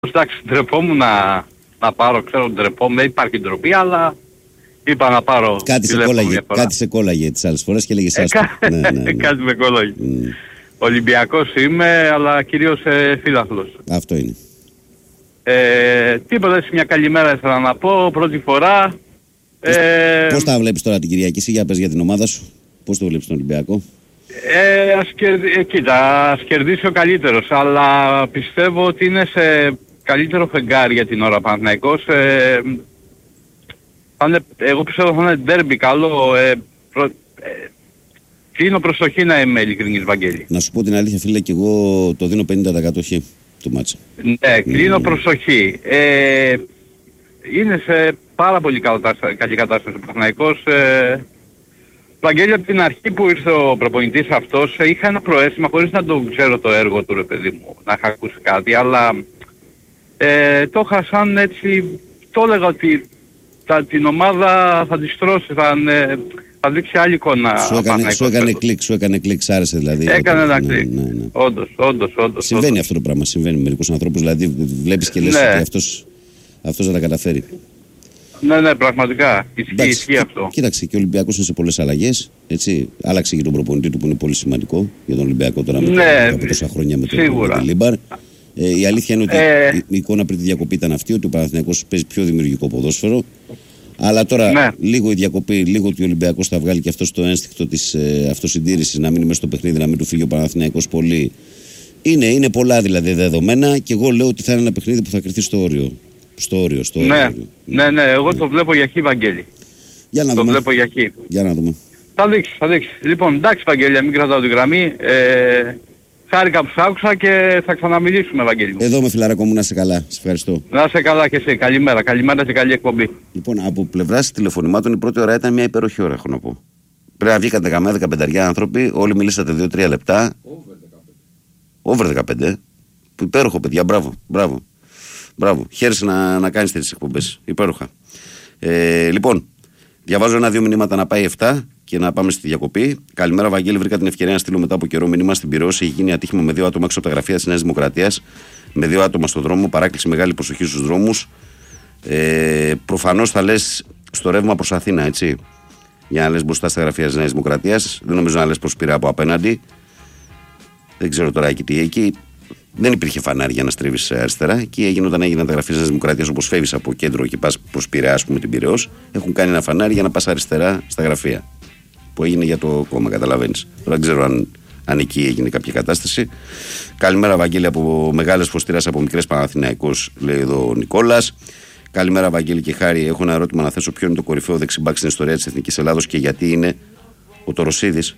Εντάξει, ντρεπόμουν να πάρω, ξέρω ντρεπόμουν, δεν υπάρχει ντροπή, αλλά είπα να πάρω. Κάτι σε κόλλαγε τις άλλες φορές και λέγες άστο. Κάτι με κόλλαγε. Ολυμπιακός είμαι, αλλά κυρίως φίλαθλος. Αυτό είναι. Τίποτα, έτσι μια καλημέρα ήθελα να πω, πρώτη φορά. Πώς τα βλέπεις τώρα την Κυριακή, εσύ για πες για την ομάδα σου, πώς το βλέπεις τον Ολυμπιακό? Κοίτα, ας κερδίσει ο καλύτερος, αλλά πιστεύω ότι είναι σε καλύτερο φεγγάρι για την ώρα Παναθηναϊκός. Εγώ πιστεύω θα είναι ντέρμπι καλό. Κλείνω προσοχή να είμαι ειλικρινής, Βαγγέλη. Να σου πω την αλήθεια, φίλε, και εγώ το δίνω 50% χ του μάτσα. Ναι, κλείνω προσοχή. Είναι σε πάρα πολύ καλή κατάσταση ο Παναθηναϊκός. Βαγγέλη, από την αρχή που ήρθε ο προπονητής αυτός, είχα ένα προαίσθημα, χωρίς να το ξέρω το έργο του, ρε παιδί μου, να είχα ακούσει κάτι, αλλά το είχα σαν έτσι, το έλεγα ότι την ομάδα θα τη στρώσει, θα δείξει άλλη εικόνα. Σου έκανε κλικ, άρεσε δηλαδή. Έκανε ένα κλικ. Ναι. Όντως. Συμβαίνει αυτό το πράγμα, συμβαίνει με μερικούς ανθρώπους, δηλαδή βλέπεις και λες ότι αυτός θα τα καταφέρει. Ναι, πραγματικά. Ισχύει αυτό. Κοίταξε, και ο Ολυμπιακός είναι σε πολλές αλλαγές. Έτσι. Άλλαξε και τον προπονητή του που είναι πολύ σημαντικό για τον Ολυμπιακό τώρα από τόσα χρόνια με τον Λίμπαρ. Η αλήθεια είναι ότι η εικόνα πριν τη διακοπή ήταν αυτή, ότι ο Παναθηναϊκός παίζει πιο δημιουργικό ποδόσφαιρο. Αλλά τώρα λίγο η διακοπή, λίγο ότι ο Ολυμπιακός θα βγάλει και αυτό το ένστικτο της αυτοσυντήρησης, να μείνει μέσα στο παιχνίδι, να μην του φύγει ο Παναθηναϊκός πολύ. Είναι πολλά δηλαδή δεδομένα και εγώ λέω ότι θα είναι ένα παιχνίδι που θα κρυθεί στο όριο. Ναι, εγώ το βλέπω για χ, Βαγγέλη. Για να δούμε. Βλέπω για χ. Για να δούμε. Θα δείξει. Λοιπόν, εντάξει, Βαγγέλη, μην κρατάω τη γραμμή. Χάρηκα που σ' άκουσα και θα ξαναμιλήσουμε, Βαγγέλη. Εδώ με φιλαράκο μου, να είσαι καλά. Σε ευχαριστώ. Να είσαι καλά και εσύ. Καλημέρα και καλή εκπομπή. Λοιπόν, από πλευράς τηλεφωνημάτων η πρώτη ώρα ήταν μια υπέροχη ώρα, έχω να πω. Πρέπει να βγήκατε καμιά 15 άνθρωποι, όλοι μιλήσατε 2-3 λεπτά. Over 15. Υπέροχο, παιδιά, μπράβο. Χαίρεσαι να κάνεις τέτοιες εκπομπές. Υπέροχα. Λοιπόν, διαβάζω 1-2 μηνύματα να πάει 7 και να πάμε στη διακοπή. Καλημέρα, Βαγγέλη. Βρήκα την ευκαιρία να στείλω μετά από καιρό μήνυμα στην Πειραιώς. Έχει γίνει ατύχημα με 2 άτομα έξω από τα γραφεία της Νέας Δημοκρατίας. Με 2 άτομα στον δρόμο. Παράκληση μεγάλη προσοχή στους δρόμους. Προφανώς θα λες στο ρεύμα προς Αθήνα, έτσι. Για να λες μπροστά στα γραφεία της Νέας Δημοκρατίας. Δεν νομίζω να λες προς Πειραιά από απέναντι. Δεν ξέρω τώρα εκεί τι εκεί. Δεν υπήρχε φανάρι για να στρίβεις αριστερά. Και όταν έγιναν τα γραφεία της Δημοκρατίας, όπως φεύγεις από κέντρο και πας προς Πειραιά, ας πούμε, την Πειραιώς, έχουν κάνει ένα φανάρι για να πας αριστερά στα γραφεία. Που έγινε για το κόμμα, καταλαβαίνεις. Τώρα δεν ξέρω αν εκεί έγινε κάποια κατάσταση. Καλημέρα, Βαγγέλη, από μεγάλες φωστήρας από μικρές Παναθηναϊκός, λέει εδώ ο Νικόλας. Καλημέρα, Βαγγέλη και Χάρη. Έχω ένα ερώτημα να θέσω. Ποιο είναι το κορυφαίο δεξιμπάκ στην ιστορία της Εθνικής Ελλάδος και γιατί είναι ο Τωροσίδης?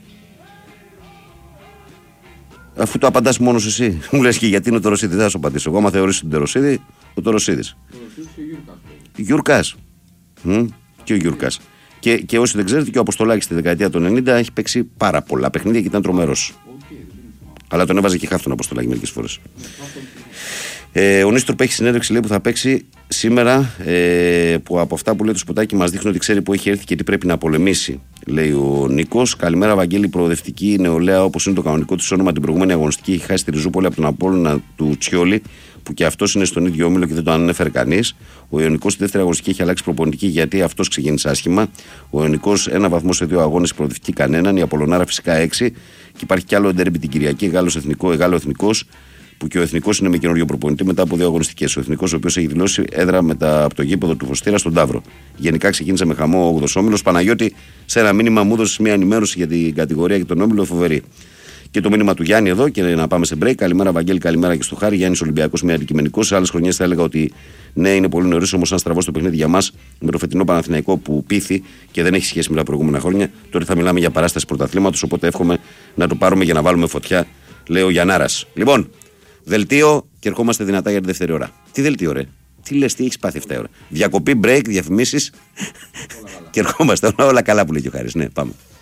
Αφού το απαντάς μόνος εσύ, μου λες και γιατί είναι ο Τωροσίδης, δεν θα σου απαντήσω. Εγώ, άμα θεωρήσω τον Τωροσίδη, ο Τωροσίδης. Γιουρκάς. Και ο Γιουρκάς. Και όσοι δεν ξέρετε, και ο Αποστολάκης στη δεκαετία του 90 έχει παίξει πάρα πολλά παιχνίδια και ήταν τρομερός. Αλλά τον έβαζε και χάφ τον Αποστολάκη μερικές φορές. Ο Νίστορ έχει συνέντευξη, λέει, που θα παίξει σήμερα, που από αυτά που λέει το σποτάκι μας δείχνει ότι ξέρει που έχει έρθει και τι πρέπει να πολεμήσει, λέει ο Νίκος. Καλημέρα, Βαγγέλη. Προοδευτική νεολαία, όπως είναι το κανονικό της όνομα, την προηγούμενη αγωνιστική έχει χάσει τη Ριζούπολη από τον Απόλλωνα του Τσιόλι, που και αυτός είναι στον ίδιο όμιλο και δεν το ανέφερε κανείς. Ο Ιωνικός στη δεύτερη αγωνιστική έχει αλλάξει προπονητική γιατί αυτός ξεκίνησε άσχημα. Ο Ιωνικός 1 βαθμό σε 2 αγώνες, προοδευτική κανέναν. Η Απολλωνάρα φυσικά 6. Και υπάρχει κι άλλο ντέρμπι την Κυριακή, Γάλλο Εθνικός, που και ο Εθνικός είναι με καινούριο προπονητή μετά από 2 αγωνιστικές. Ο Εθνικός, ο οποίος έχει δηλώσει έδρα από το γήπεδο του Φωστήρα στον Ταύρο. Γενικά ξεκίνησε με χαμό ο 8ος όμιλος. Παναγιώτη, σε ένα μήνυμα μου έδωσε μια ενημέρωση για την κατηγορία και τον όμιλο, φοβερή. Και το μήνυμα του Γιάννη εδώ, και να πάμε σε break. Καλημέρα, Βαγγέλη, καλημέρα και στο Χάρη. Γιάννης Ολυμπιακός, μια αντικειμενικός. Σε άλλες χρονιές θα έλεγα ότι ναι, είναι πολύ νωρίς, όμως αν στραβώ στο παιχνίδι για μας με το φετινό Παναθηναϊκό που πείθει και δεν έχει σχέση με τα προηγούμενα χρόνια, τότε θα μιλάμε για παράσταση πρωταθλήματος. Οπότε εύχομαι να το πάρουμε για να βάλουμε φωτιά, λέει ο Γιαννάρας. Λοιπόν, δελτίο και ερχόμαστε δυνατά για τη δεύτερη ώρα. Τι δελτίο, ρε? Τι λες, τι έχεις πάθει 7 ώρα? Διακοπή, break, διαφημίσεις και ερχόμαστε. Όλα καλά που λέει και ο Χάρης. Ναι, πάμε.